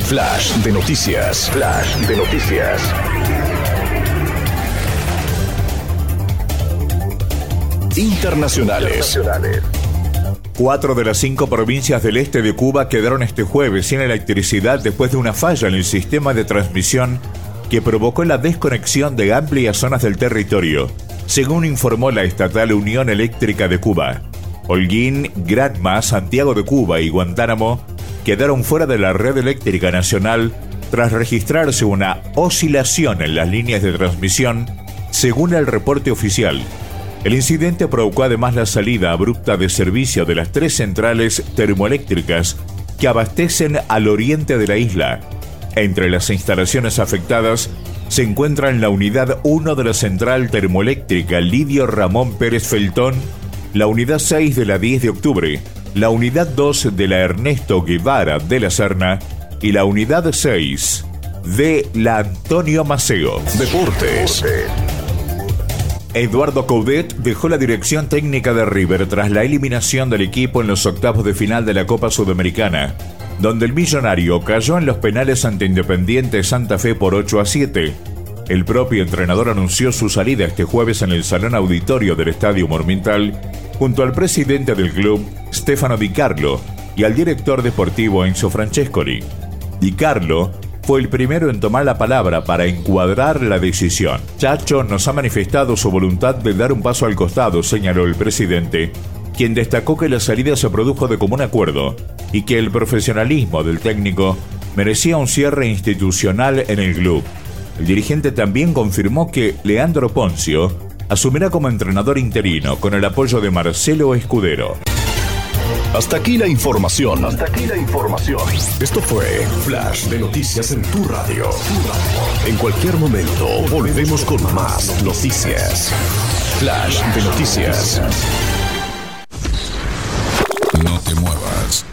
Flash de noticias. Flash de noticias. Internacionales. 4 de las 5 provincias del este de Cuba quedaron este jueves sin electricidad después de una falla en el sistema de transmisión que provocó la desconexión de amplias zonas del territorio, según informó la estatal Unión Eléctrica de Cuba. Holguín, Granma, Santiago de Cuba y Guantánamo quedaron fuera de la red eléctrica nacional tras registrarse una oscilación en las líneas de transmisión, según el reporte oficial. El incidente provocó además la salida abrupta de servicio de las 3 centrales termoeléctricas que abastecen al oriente de la isla. Entre las instalaciones afectadas se encuentran la unidad 1 de la central termoeléctrica Lidio Ramón Pérez Feltón, la unidad 6 de la 10 de octubre, la unidad 2 de la Ernesto Guevara de la Serna y la unidad 6 de la Antonio Maceo. Deportes. Eduardo Coudet dejó la dirección técnica de River tras la eliminación del equipo en los octavos de final de la Copa Sudamericana, donde el millonario cayó en los penales ante Independiente Santa Fe por 8-7. El propio entrenador anunció su salida este jueves en el Salón Auditorio del Estadio Monumental, junto al presidente del club, Stefano Di Carlo, y al director deportivo Enzo Francescoli. Di Carlo fue el primero en tomar la palabra para encuadrar la decisión. Chacho nos ha manifestado su voluntad de dar un paso al costado, señaló el presidente, quien destacó que la salida se produjo de común acuerdo y que el profesionalismo del técnico merecía un cierre institucional en el club. El dirigente también confirmó que Leandro Poncio asumirá como entrenador interino con el apoyo de Marcelo Escudero. Hasta aquí la información. Esto fue Flash de Noticias en tu radio. En cualquier momento volvemos con más noticias. Flash de Noticias. No te muevas.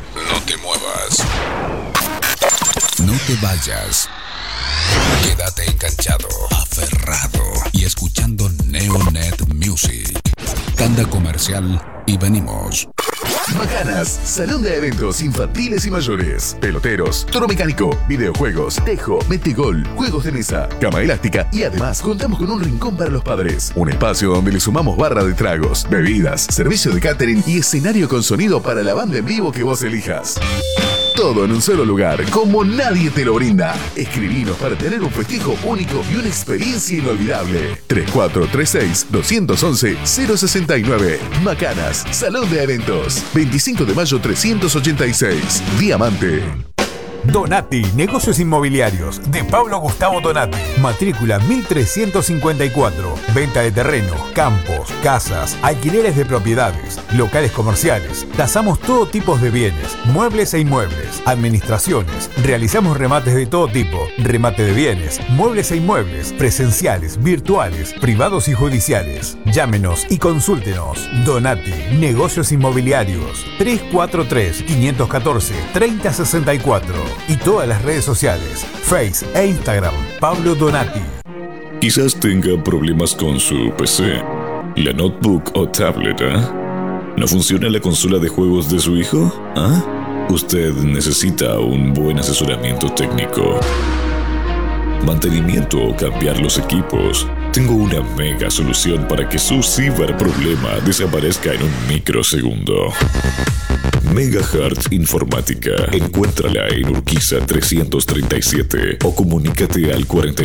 No te vayas. Quédate enganchado, aferrado y escuchando Neonet Music. Tanda comercial y venimos. Macanas, salón de eventos infantiles y mayores, peloteros, toro mecánico, videojuegos, tejo, metegol, juegos de mesa, cama elástica y además contamos con un rincón para los padres. Un espacio donde le sumamos barra de tragos, bebidas, servicio de catering y escenario con sonido para la banda en vivo que vos elijas. Todo en un solo lugar, como nadie te lo brinda. Escribinos para tener un festejo único y una experiencia inolvidable. 3436-211-069. Macanas, Salón de Eventos. 25 de mayo 386. Diamante. Donati, negocios inmobiliarios, de Pablo Gustavo Donati. Matrícula 1354. Venta de terreno, campos, casas, alquileres de propiedades, locales comerciales. Tasamos todo tipo de bienes, muebles e inmuebles, administraciones. Realizamos remates de todo tipo, remate de bienes, muebles e inmuebles, presenciales, virtuales, privados y judiciales. Llámenos y consúltenos. Donati, negocios inmobiliarios. 343-514-3064. Y todas las redes sociales, Face e Instagram, Pablo Donati. Quizás tenga problemas con su PC, la notebook o tablet, ¿No funciona la consola de juegos de su hijo? Usted necesita un buen asesoramiento técnico, mantenimiento o cambiar los equipos. Tengo una mega solución para que su ciberproblema desaparezca en un microsegundo. Megahertz Informática. Encuéntrala en Urquiza 337 o comunícate al 44